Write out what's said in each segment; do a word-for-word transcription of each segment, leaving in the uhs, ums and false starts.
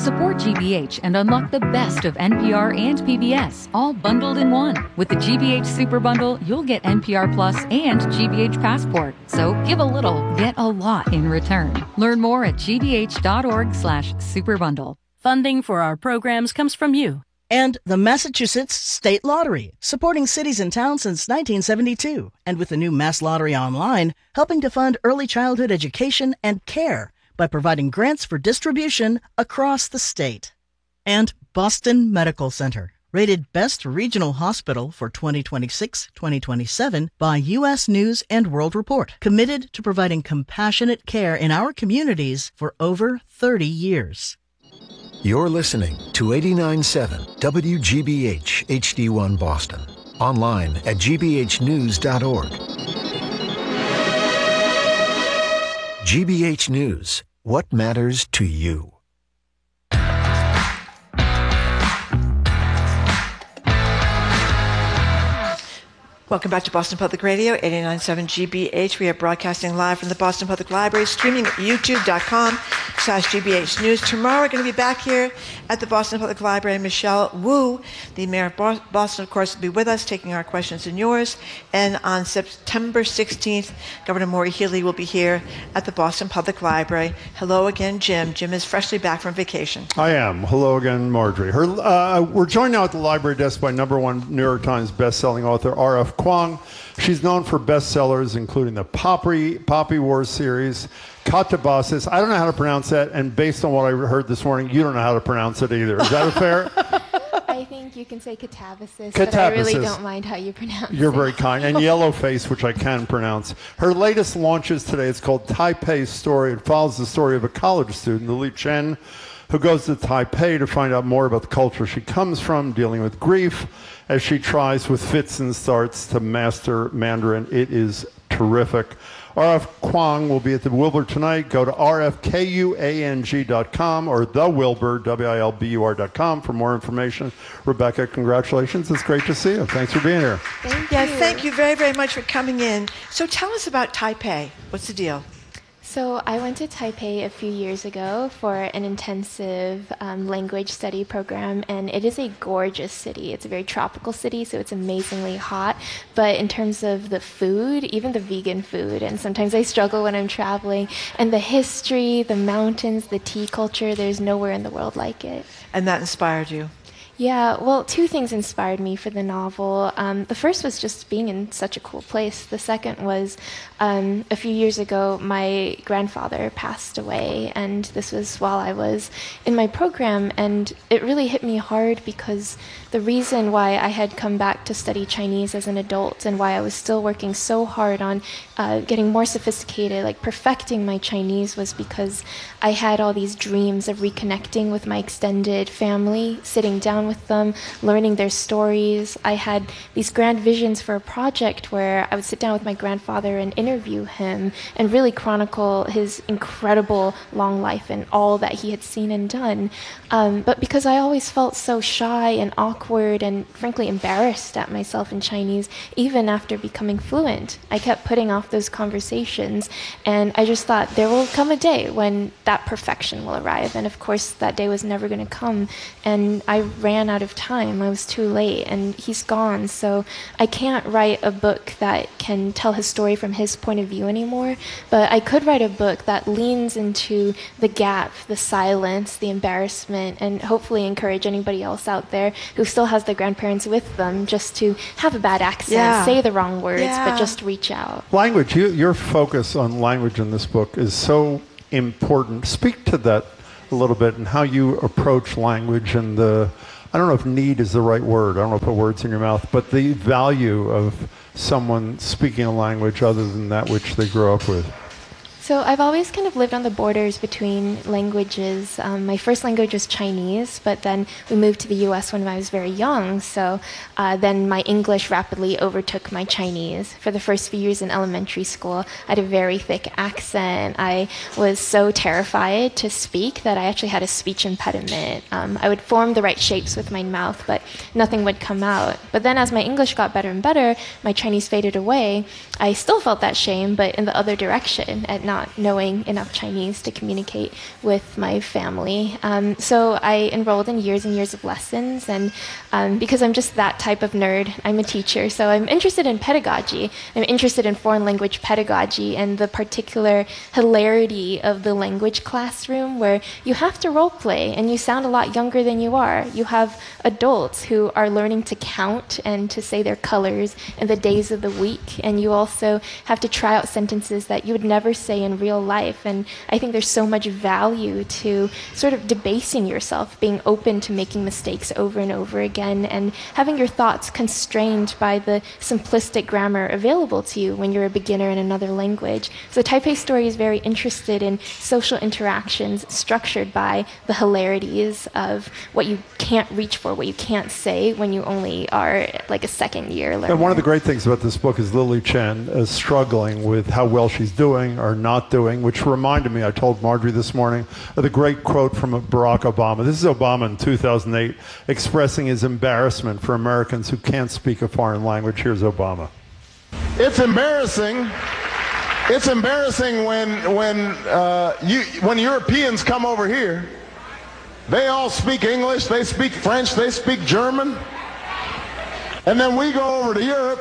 Support G B H and unlock the best of N P R and P B S, all bundled in one. With the G B H Super Bundle, you'll get N P R Plus and G B H Passport. So give a little, get a lot in return. Learn more at gbh.org slash superbundle. Funding for our programs comes from you. And the Massachusetts State Lottery, supporting cities and towns since nineteen seventy-two. And with the new Mass Lottery Online, helping to fund early childhood education and care by providing grants for distribution across the state. And Boston Medical Center, rated Best Regional Hospital for twenty twenty-six twenty twenty-seven by U S News and World Report, committed to providing compassionate care in our communities for over thirty years. You're listening to eighty-nine point seven W G B H H D one Boston, online at g b h news dot org. G B H News, what matters to you? Welcome back to Boston Public Radio, eighty-nine point seven G B H. We are broadcasting live from the Boston Public Library, streaming at youtube.com slash GBH News. Tomorrow we're going to be back here at the Boston Public Library. Michelle Wu, the mayor of Boston, of course, will be with us, taking our questions and yours. And on September sixteenth, Governor Mauree Healey will be here at the Boston Public Library. Hello again, Jim. Jim is freshly back from vacation. I am. Hello again, Marjorie. Her, uh, we're joined now at the library desk by number one New York Times best-selling author R F Kuang. She's known for bestsellers, including the Poppy, Poppy Wars series, Katabasis. I don't know how to pronounce that, and based on what I heard this morning, you don't know how to pronounce it either. Is that fair? I think you can say catabasis, Catabasis. But I really don't mind how you pronounce You're it. very kind. And Yellowface, which I can pronounce. Her latest launches today. It's called Taipei Story. It follows the story of a college student, Lily Chen, who goes to Taipei to find out more about the culture she comes from, dealing with grief, as she tries with fits and starts to master Mandarin. It is terrific. R F Kuang will be at the Wilbur tonight. Go to r f kuang dot com or the Wilbur, W I L B U R dot com for more information. Rebecca, congratulations. It's great to see you. Thanks for being here. Thank yeah, you. Thank you very, very much for coming in. So tell us about Taipei. What's the deal? So I went to Taipei a few years ago for an intensive um, language study program, and it is a gorgeous city. It's a very tropical city, so it's amazingly hot. But in terms of the food, even the vegan food, and sometimes I struggle when I'm traveling, and the history, the mountains, the tea culture, there's nowhere in the world like it. And that inspired you? Yeah, well, two things inspired me for the novel. Um, the first was just being in such a cool place. The second was um, a few years ago, my grandfather passed away, and this was while I was in my program, and it really hit me hard because the reason why I had come back to study Chinese as an adult and why I was still working so hard on uh, getting more sophisticated, like perfecting my Chinese, was because I had all these dreams of reconnecting with my extended family, sitting down with them, learning their stories. I had these grand visions for a project where I would sit down with my grandfather and interview him and really chronicle his incredible long life and all that he had seen and done. Um, but because I always felt so shy and awkward and frankly embarrassed at myself in Chinese, even after becoming fluent, I kept putting off those conversations. And I just thought there will come a day when that perfection will arrive. And of course, that day was never going to come. And I ran out of time. I was too late, and he's gone. So I can't write a book that can tell his story from his point of view anymore. But I could write a book that leans into the gap, the silence, the embarrassment, and hopefully encourage anybody else out there who still has their grandparents with them just to have a bad accent, yeah. say the wrong words, yeah. but just reach out. Language, you, your focus on language in this book is so important. Speak to that a little bit and how you approach language and the, I don't know if need is the right word, I don't know if put words in your mouth, but the value of someone speaking a language other than that which they grew up with. So I've always kind of lived on the borders between languages. Um, my first language was Chinese, but then we moved to the U S when I was very young. So uh, then my English rapidly overtook my Chinese. For the first few years in elementary school, I had a very thick accent. I was so terrified to speak that I actually had a speech impediment. Um, I would form the right shapes with my mouth, but nothing would come out. But then as my English got better and better, my Chinese faded away. I still felt that shame, but in the other direction, at not not knowing enough Chinese to communicate with my family. Um, so I enrolled in years and years of lessons, and um, because I'm just that type of nerd, I'm a teacher, so I'm interested in pedagogy. I'm interested in foreign language pedagogy and the particular hilarity of the language classroom where you have to role play and you sound a lot younger than you are. You have adults who are learning to count and to say their colors and the days of the week, and you also have to try out sentences that you would never say in real life. And I think there's so much value to sort of debasing yourself, being open to making mistakes over and over again, and having your thoughts constrained by the simplistic grammar available to you when you're a beginner in another language. So Taipei Story is very interested in social interactions structured by the hilarities of what you can't reach for, what you can't say when you only are like a second year learner. And one of the great things about this book is Lily Chen is struggling with how well she's doing or not doing, which reminded me, I told Marjorie this morning, of the great quote from Barack Obama. This is Obama in two thousand eight expressing his embarrassment for Americans who can't speak a foreign language. Here's Obama. It's embarrassing. It's embarrassing when when uh, you when Europeans come over here. They all speak English, they speak French, they speak German. And then we go over to Europe,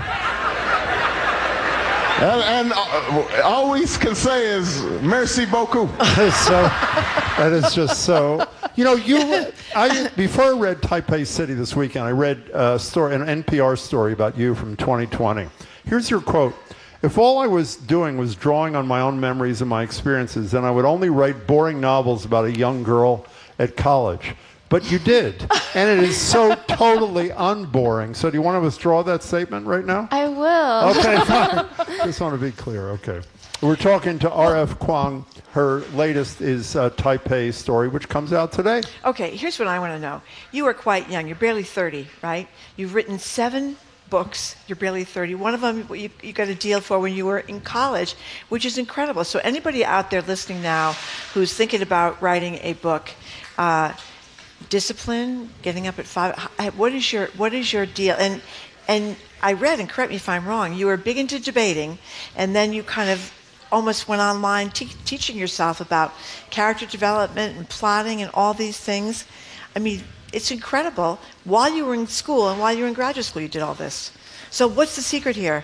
and, and uh, all we can say is, merci beaucoup. That is so, that is just so. You know, you. I before I read Taipei City this weekend, I read a story, an N P R story about you from twenty twenty. Here's your quote. If all I was doing was drawing on my own memories and my experiences, then I would only write boring novels about a young girl at college. But you did, and it is so totally unboring. So do you want to withdraw that statement right now? I will. Okay, fine. Just want to be clear, okay. We're talking to R F Kuang. Her latest is uh, Taipei Story, which comes out today. Okay, here's what I want to know. You are quite young. You're barely thirty, right? You've written seven books. You're barely thirty. One of them you, you got a deal for when you were in college, which is incredible. So anybody out there listening now who's thinking about writing a book, uh, discipline, getting up at five, what is your what is your deal? And and I read, and correct me if I'm wrong, you were big into debating, and then you kind of almost went online te- teaching yourself about character development and plotting and all these things. I mean, it's incredible. While you were in school and while you were in graduate school, you did all this. So what's the secret here?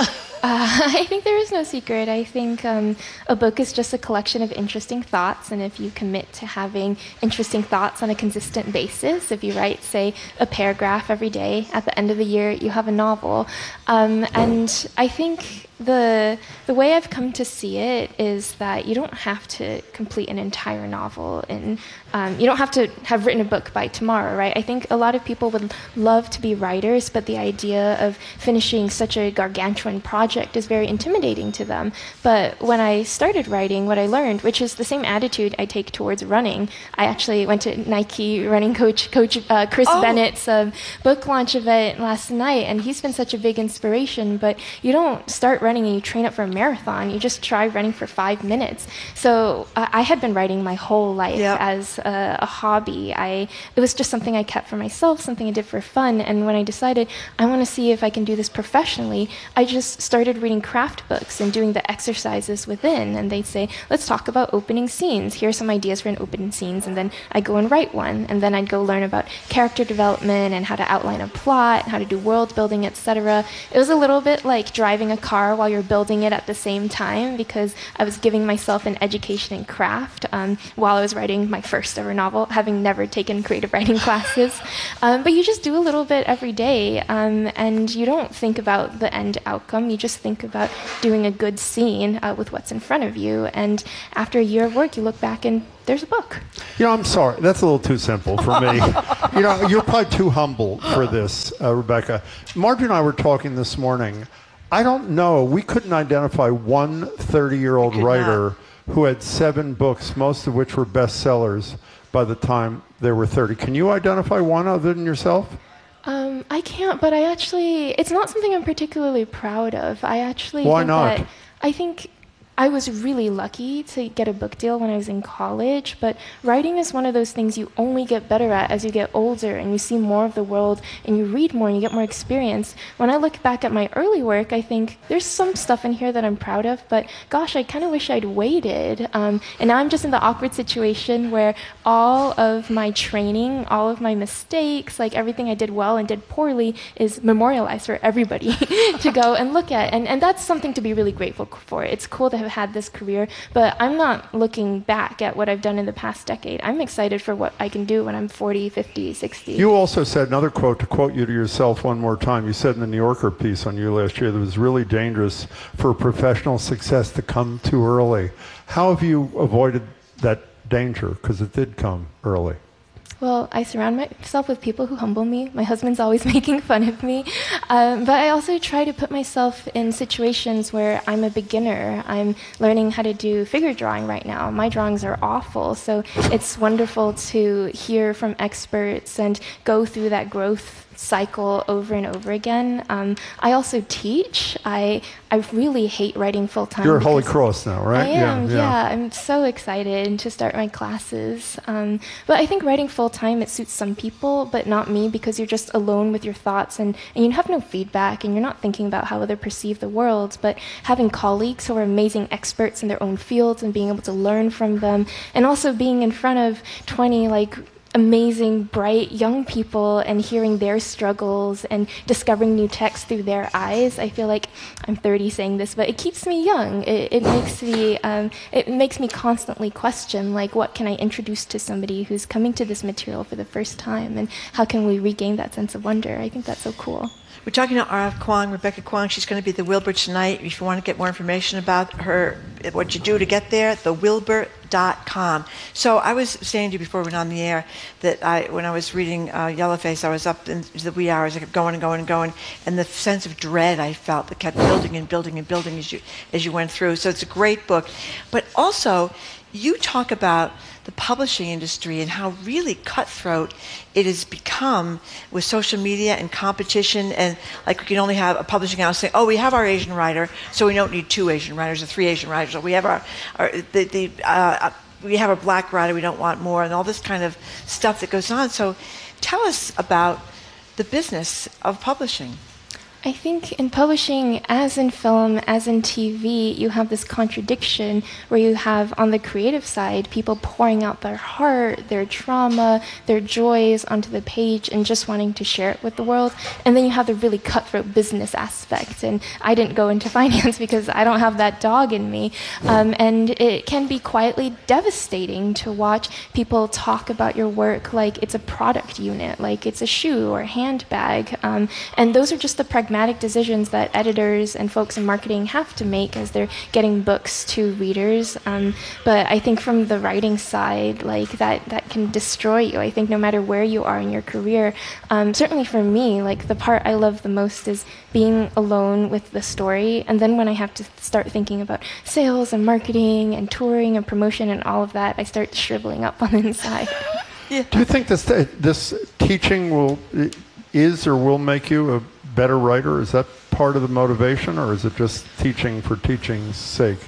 Uh, I think there is no secret. I think um, a book is just a collection of interesting thoughts, and if you commit to having interesting thoughts on a consistent basis, if you write, say, a paragraph every day, at the end of the year, you have a novel. Um, and I think the the way I've come to see it is that you don't have to complete an entire novel, and um, you don't have to have written a book by tomorrow, right? I think a lot of people would love to be writers, but the idea of finishing such a gargantuan project is very intimidating to them. But when I started writing, what I learned, which is the same attitude I take towards running, I actually went to Nike running coach, coach uh, Chris oh. Bennett's um, book launch event last night, and he's been such a big inspiration. But you don't start running and you train up for a marathon. You just try running for five minutes. So uh, I had been writing my whole life yep. as a, a hobby. I it was just something I kept for myself, something I did for fun. And when I decided I want to see if I can do this professionally, I just started reading craft books and doing the exercises within. And they'd say, let's talk about opening scenes. Here are some ideas for an opening scenes. And then I'd go and write one. And then I'd go learn about character development and how to outline a plot, and how to do world building, et cetera. It was a little bit like driving a car while you're building it at the same time, because I was giving myself an education in craft um, while I was writing my first ever novel, having never taken creative writing classes. Um, but you just do a little bit every day, um, and you don't think about the end outcome. You just think about doing a good scene uh, with what's in front of you. And after a year of work, you look back and there's a book. You know, I'm sorry. That's a little too simple for me. You know, you're probably too humble for this, uh, Rebecca. Margie and I were talking this morning. I don't know. We couldn't identify one thirty-year-old writer not. who had seven books, most of which were bestsellers by the time they were thirty. Can you identify one other than yourself? Um, I can't, but I actually, it's not something I'm particularly proud of. I actually Why think not? that, I think I was really lucky to get a book deal when I was in college, but writing is one of those things you only get better at as you get older and you see more of the world and you read more and you get more experience. When I look back at my early work, I think there's some stuff in here that I'm proud of, but gosh, I kind of wish I'd waited. Um, and now I'm just in the awkward situation where all of my training, all of my mistakes, like everything I did well and did poorly is memorialized for everybody to go and look at. And, and that's something to be really grateful for. It's cool to have had this career, but I'm not looking back at what I've done in the past decade. I'm excited for what I can do when I'm forty, fifty, sixty. You also said another quote, to quote you to yourself one more time. You said in the New Yorker piece on you last year that it was really dangerous for professional success to come too early. How have you avoided that danger? Because it did come early. Well, I surround myself with people who humble me. My husband's always making fun of me. Um, but I also try to put myself in situations where I'm a beginner. I'm learning how to do figure drawing right now. My drawings are awful. So it's wonderful to hear from experts and go through that growth cycle over and over again. Um, I also teach. I I really hate writing full time. You're at Holy Cross now, right? I am, yeah, yeah. yeah. I'm so excited to start my classes. Um, but I think writing full time, it suits some people, but not me, because you're just alone with your thoughts and, and you have no feedback and you're not thinking about how others perceive the world. But having colleagues who are amazing experts in their own fields and being able to learn from them, and also being in front of twenty like amazing, bright young people and hearing their struggles and discovering new texts through their eyes. I feel like I'm thirty saying this, but it keeps me young. It, it makes me um, it makes me constantly question, like, what can I introduce to somebody who's coming to this material for the first time, and how can we regain that sense of wonder? I think that's so cool. We're talking to R F Kuang, Rebecca Kuang. She's going to be at the Wilbur tonight. If you want to get more information about her, what you do to get there, the wilbur dot com. So I was saying to you before we went on the air that I, when I was reading uh, Yellowface, I was up in the wee hours. I kept going and going and going, and the sense of dread I felt that kept building and building and building as you as you went through. So it's a great book. But also, you talk about the publishing industry and how really cutthroat it has become with social media and competition, and like we can only have a publishing house saying, oh, we have our Asian writer, so we don't need two Asian writers or three Asian writers, or we have our, our the, the uh, we have a black writer, we don't want more, and all this kind of stuff that goes on. So tell us about the business of publishing. I think in publishing, as in film, as in T V, you have this contradiction where you have, on the creative side, people pouring out their heart, their trauma, their joys onto the page and just wanting to share it with the world. And then you have the really cutthroat business aspect. And I didn't go into finance because I don't have that dog in me. Um, and it can be quietly devastating to watch people talk about your work like it's a product unit, like it's a shoe or a handbag. Um, and those are just the pragmatic pragmatic decisions that editors and folks in marketing have to make as they're getting books to readers. Um, but I think from the writing side, like that, that can destroy you. I think no matter where you are in your career, um, certainly for me, like the part I love the most is being alone with the story. And then when I have to start thinking about sales and marketing and touring and promotion and all of that, I start shriveling up on the inside. Yeah. Do you think this this teaching will is or will make you a better writer? Is that part of the motivation, or is it just teaching for teaching's sake?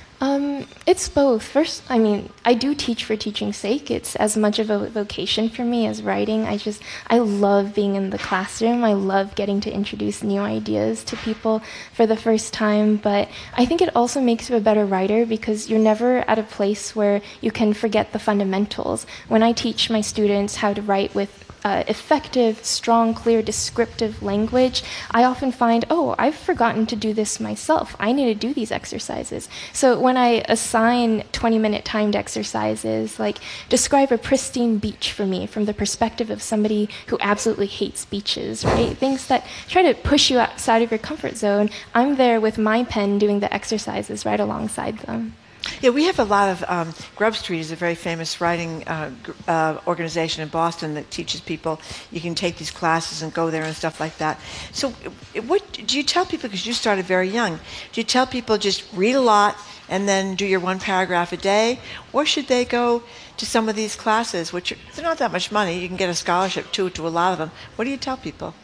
Um, it's both. First, I mean, I do teach for teaching's sake. It's as much of a vocation for me as writing. I just, I love being in the classroom. I love getting to introduce new ideas to people for the first time. But I think it also makes you a better writer because you're never at a place where you can forget the fundamentals. When I teach my students how to write with Uh, effective, strong, clear, descriptive language, I often find, oh, I've forgotten to do this myself. I need to do these exercises. So when I assign twenty-minute timed exercises, like describe a pristine beach for me from the perspective of somebody who absolutely hates beaches, right? Things that try to push you outside of your comfort zone, I'm there with my pen doing the exercises right alongside them. Yeah, we have a lot of, um, Grub Street is a very famous writing uh, uh, organization in Boston that teaches people. You can take these classes and go there and stuff like that. So what do you tell people, because you started very young, do you tell people just read a lot and then do your one paragraph a day? Or should they go to some of these classes, which are, they're not that much money. You can get a scholarship too to a lot of them. What do you tell people?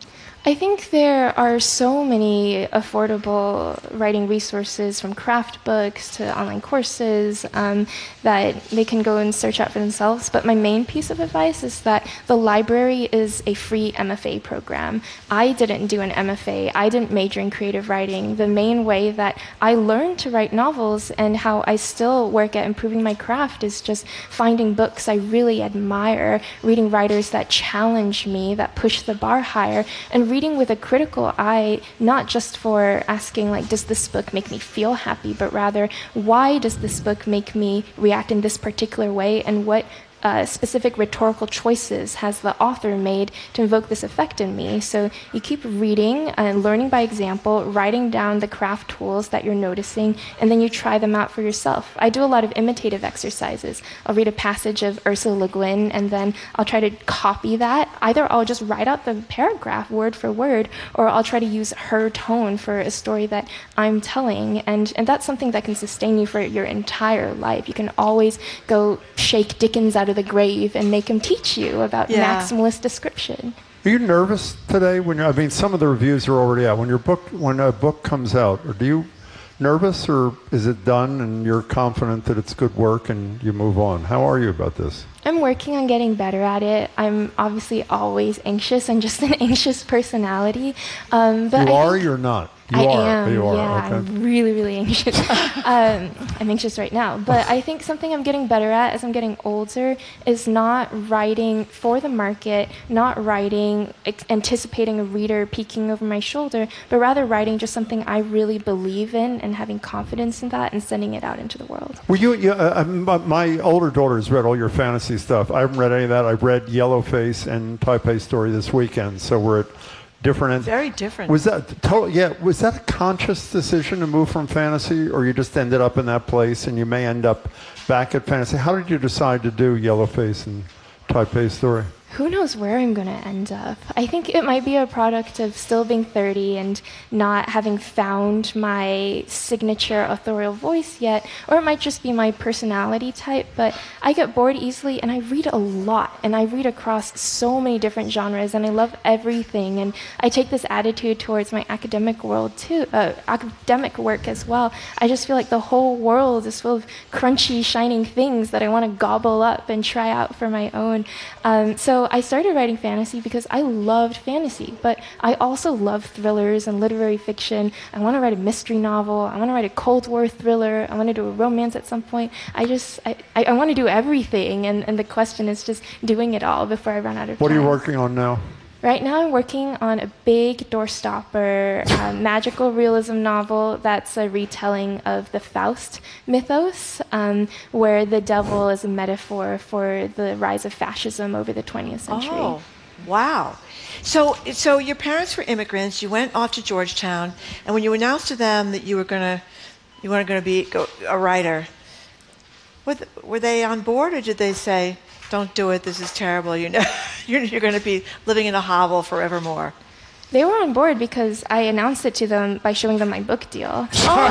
I think there are so many affordable writing resources, from craft books to online courses, um, that they can go and search out for themselves. But my main piece of advice is that the library is a free M F A program. I didn't do an M F A. I didn't major in creative writing. The main way that I learned to write novels and how I still work at improving my craft is just finding books I really admire, reading writers that challenge me, that push the bar higher, and reading with a critical eye, not just for asking, like, does this book make me feel happy, but rather, why does this book make me react in this particular way, and what Uh, specific rhetorical choices has the author made to invoke this effect in me. So you keep reading and learning by example, writing down the craft tools that you're noticing, and then you try them out for yourself. I do a lot of imitative exercises. I'll read a passage of Ursula Le Guin, and then I'll try to copy that. Either I'll just write out the paragraph word for word, or I'll try to use her tone for a story that I'm telling. And, and that's something that can sustain you for your entire life. You can always go shake Dickens out of the grave and make him teach you about Yeah. maximalist description. Are you nervous today? When you're, I mean, some of the reviews are already out. When your book, when a book comes out, or do you nervous, or is it done and you're confident that it's good work and you move on? How are you about this? I'm working on getting better at it. I'm obviously always anxious. I'm just an anxious personality. Um, but you I are, think you're not. You I are. am. You are. Yeah, Okay. I'm really, really anxious. um, I'm anxious right now. But I think something I'm getting better at as I'm getting older is not writing for the market, not writing ex- anticipating a reader peeking over my shoulder, but rather writing just something I really believe in and having confidence in that and sending it out into the world. Well, you, you uh, my my older daughter has read all your fantasy stuff. I haven't read any of that. I read Yellowface and Taipei Story this weekend, so we're at different ends. Very different. Was that total? Yeah. Was that a conscious decision to move from fantasy, or you just ended up in that place, and you may end up back at fantasy? How did you decide to do Yellowface and Taipei Story? Who knows where I'm going to end up? I think it might be a product of still being thirty and not having found my signature authorial voice yet, or it might just be my personality type, but I get bored easily and I read a lot, and I read across so many different genres, and I love everything, and I take this attitude towards my academic world too, uh, academic work as well. I just feel like the whole world is full of crunchy, shining things that I want to gobble up and try out for my own. Um, so I started writing fantasy because I loved fantasy, but I also love thrillers and literary fiction. I want to write a mystery novel. I want to write a Cold War thriller. I want to do a romance at some point. I just, I, I, I want to do everything, and, and the question is just doing it all before I run out of time. What are you working on now? Right now I'm working on a big doorstopper uh, magical realism novel that's a retelling of the Faust mythos, um, where the devil is a metaphor for the rise of fascism over the twentieth century. Oh, wow. So, so your parents were immigrants. You went off to Georgetown, and when you announced to them that you were gonna, you weren't gonna be go, a writer, were, th- were they on board, or did they say, "Don't do it. This is terrible. You know, you're, you're going to be living in a hovel forevermore"? They were on board because I announced it to them by showing them my book deal.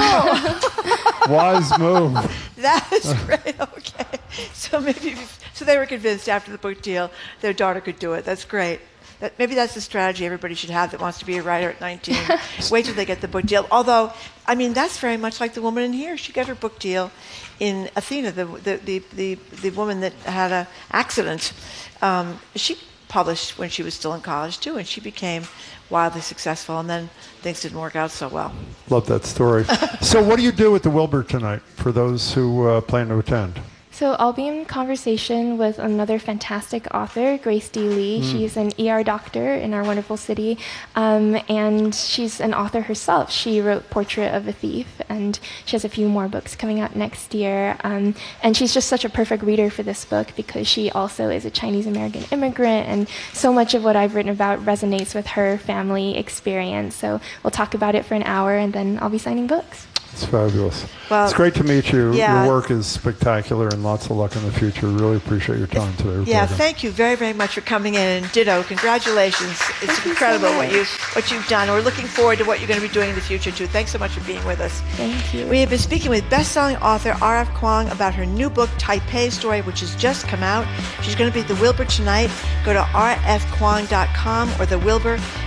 Oh, Wise move. that is great. Okay, so maybe so they were convinced after the book deal their daughter could do it. That's great. That, maybe that's the strategy everybody should have that wants to be a writer at nineteen. Wait till they get the book deal. Although, I mean, that's very much like the woman in here. She got her book deal in Athena, the the the the, the woman that had an accident. Um, she published when she was still in college too, and she became wildly successful. And then things didn't work out so well. Love that story. So, what do you do at the Wilbur tonight for those who uh, plan to attend? So I'll be in conversation with another fantastic author, Grace D. Lee. Mm. She's an E R doctor in our wonderful city, um, and she's an author herself. She wrote Portrait of a Thief, and she has a few more books coming out next year. Um, and she's just such a perfect reader for this book because she also is a Chinese-American immigrant, and so much of what I've written about resonates with her family experience. So we'll talk about it for an hour, and then I'll be signing books. It's fabulous. Well, it's great to meet you. Yeah. Your work is spectacular, and lots of luck in the future. Really appreciate your time today. Yeah, Rebecca. thank you very, very much for coming in. And ditto, congratulations. It's Thank incredible you so what you what you've done. We're looking forward to what you're going to be doing in the future too. Thanks so much for being with us. Thank you. We have been speaking with best-selling author R F Kuang about her new book, Taipei Story, which has just come out. She's going to be at the Wilbur tonight. Go to r f kuang dot com or the Wilbur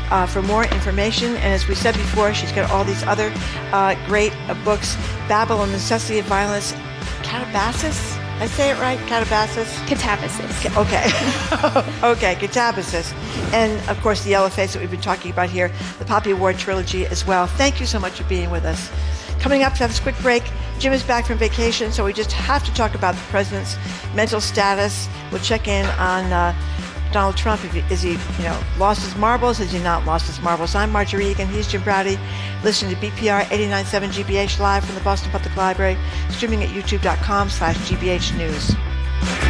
uh, for more information. And as we said before, she's got all these other uh, great uh, books. Babel and the Necessity of Violence. Catabasis? I say it right? Catabasis? Catabasis. Okay. Okay, Catabasis. And, of course, The Yellow Face that we've been talking about here, the Poppy Award trilogy as well. Thank you so much for being with us. Coming up after this quick break, Jim is back from vacation, so we just have to talk about the president's mental status. We'll check in on uh, Donald Trump. If he, is he, you know, lost his marbles? Has he not lost his marbles? I'm Marjorie Egan. He's Jim Browdy. Listening to B P R eighty-nine point seven G B H live from the Boston Public Library, streaming at youtube.com slash GBH News.